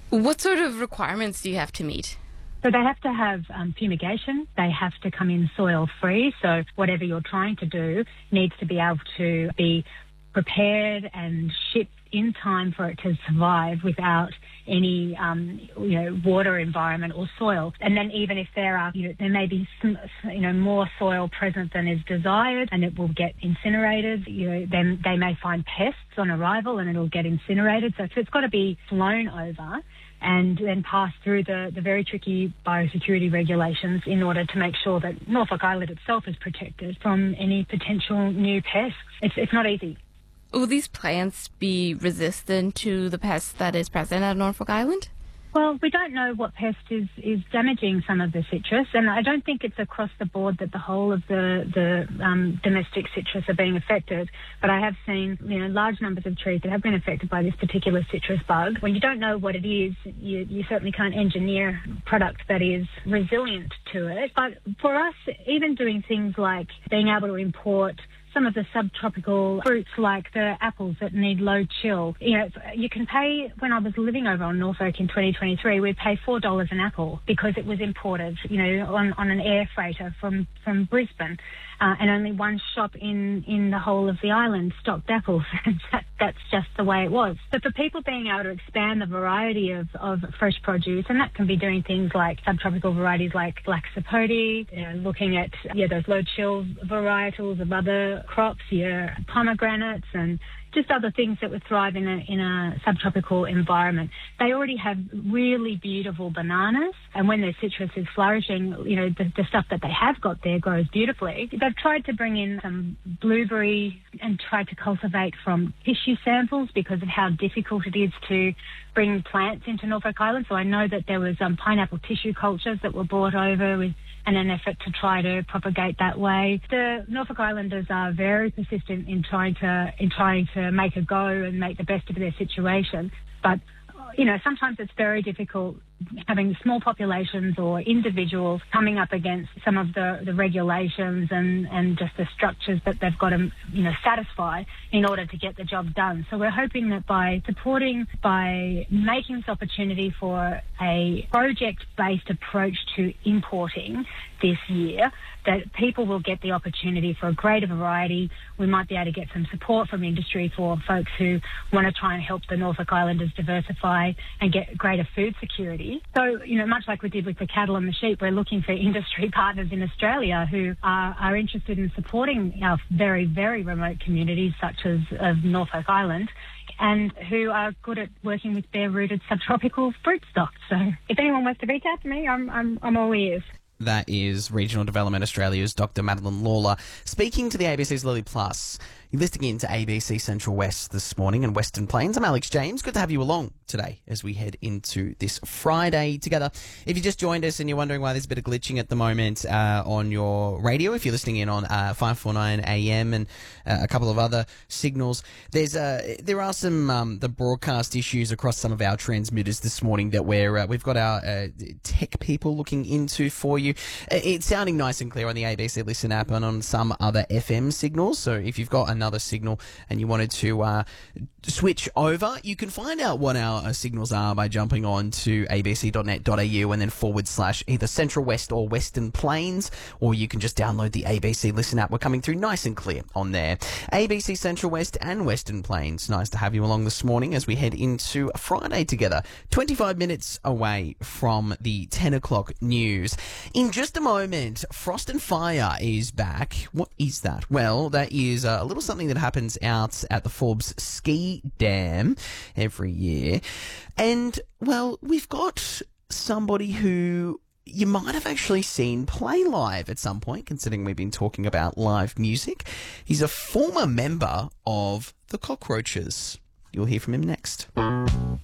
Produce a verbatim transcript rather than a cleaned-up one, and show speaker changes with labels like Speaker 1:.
Speaker 1: What sort of requirements do you have to meet?
Speaker 2: So they have to have um, fumigation. They have to come in soil-free. So whatever you're trying to do needs to be able to be prepared and shipped in time for it to survive without any, um, you know, water environment or soil. And then even if there are, you know, there may be some, you know, more soil present than is desired and it will get incinerated, you know, then they may find pests on arrival and it'll get incinerated. So, so it's got to be flown over and then pass through the, the very tricky biosecurity regulations in order to make sure that Norfolk Island itself is protected from any potential new pests. It's, it's not easy.
Speaker 1: Will these plants be resistant to the pest that is present at Norfolk Island?
Speaker 2: Well, we don't know what pest is, is damaging some of the citrus, and I don't think it's across the board that the whole of the, the um, domestic citrus are being affected. But I have seen, you know, large numbers of trees that have been affected by this particular citrus bug. When you don't know what it is, you, you certainly can't engineer product that is resilient to it. But for us, even doing things like being able to import some of the subtropical fruits like the apples that need low chill. You know, you can pay, when I was living over on Norfolk in twenty twenty-three, we'd pay four dollars an apple because it was imported, you know, on, on an air freighter from, from Brisbane. Uh, and only one shop in, in the whole of the island stocked apples. that, that's just the way it was. But for people being able to expand the variety of, of fresh produce, and that can be doing things like subtropical varieties like black sapote, you know, looking at yeah, those low chill varietals of other crops, your pomegranates and just other things that would thrive in a, in a subtropical environment. They already have really beautiful bananas, and when their citrus is flourishing, you know, the, the stuff that they have got there grows beautifully. They've tried to bring in some blueberry and tried to cultivate from tissue samples because of how difficult it is to bring plants into Norfolk Island. So I know that there was um, pineapple tissue cultures that were brought over with and an effort to try to propagate that way. The Norfolk Islanders are very persistent in trying to in trying to make a go and make the best of their situation. But, you know, sometimes it's very difficult having small populations or individuals coming up against some of the, the regulations and, and just the structures that they've got to, you know, satisfy in order to get the job done. So we're hoping that by supporting, by making this opportunity for a project-based approach to importing this year, that people will get the opportunity for a greater variety. We might be able to get some support from industry for folks who want to try and help the Norfolk Islanders diversify and get greater food security. So, you know, much like we did with the cattle and the sheep, we're looking for industry partners in Australia who are, are interested in supporting our very, very remote communities such as of Norfolk Island and who are good at working with bare-rooted subtropical fruit stocks. So if anyone wants to reach out to me, I'm, I'm, I'm all ears.
Speaker 3: That is Regional Development Australia's Doctor Madeline Lawler speaking to the A B C's Lily Plus. You're listening in to A B C Central West this morning and Western Plains. I'm Alex James. Good to have you along today as we head into this Friday together. If you just joined us and you're wondering why there's a bit of glitching at the moment uh, on your radio, if you're listening in on uh, five forty-nine A M and uh, a couple of other signals, there's uh, there are some um, the broadcast issues across some of our transmitters this morning that we're uh, we've got our uh, tech people looking into for you. It's sounding nice and clear on the A B C Listen app and on some other F M signals. So if you've got another signal and you wanted to uh, switch over, you can find out what our uh, signals are by jumping on to a b c dot net dot a u and then forward slash either Central West or Western Plains, or you can just download the A B C Listen app. We're coming through nice and clear on there. A B C Central West and Western Plains. Nice to have you along this morning as we head into Friday together. twenty-five minutes away from the ten o'clock news. In just a moment, Frost and Fire is back. What is that? Well, that is a little something that happens out at the Forbes Ski Dam every year. And, well, we've got somebody who you might have actually seen play live at some point, considering we've been talking about live music. He's a former member of the Cockroaches. You'll hear from him next.